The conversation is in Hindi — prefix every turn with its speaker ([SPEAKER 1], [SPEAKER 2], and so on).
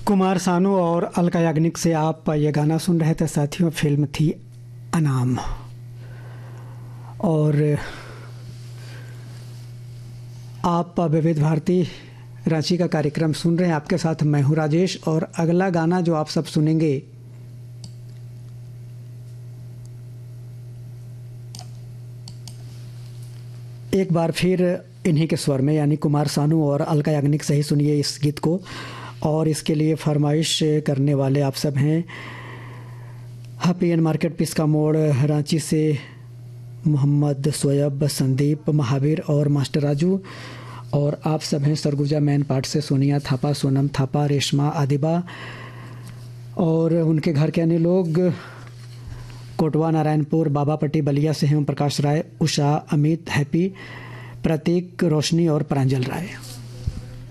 [SPEAKER 1] कुमार सानू और अलका याग्निक से आप ये गाना सुन रहे थे साथियों। फिल्म थी अनाम। और आप विविध भारती रांची का कार्यक्रम सुन रहे हैं। आपके साथ मैं हूं राजेश। और अगला गाना जो आप सब सुनेंगे एक बार फिर इन्हीं के स्वर में, यानी कुमार सानू और अलका याग्निक से ही सुनिए इस गीत को। और इसके लिए फरमाइश करने वाले आप सब हैं हैप्पी एंड मार्केट पिस्का मोड़ रांची से मोहम्मद सोयब, संदीप, महावीर और मास्टर राजू। और आप सब हैं सरगुजा मैन पार्ट से सोनिया थापा, सोनम थापा, रेशमा, आदिबा और उनके घर के अन्य लोग। कोटवा, नारायणपुर, बाबापट्टी, बलिया से हैं ओम प्रकाश राय, उषा, अमित, हैप्पी, प्रतीक, रोशनी और प्रांजल राय।